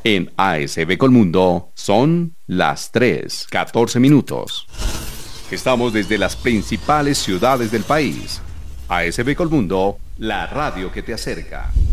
En ASB Colmundo son las 3:14. Estamos desde las principales ciudades del país. ASB Colmundo, la radio que te acerca.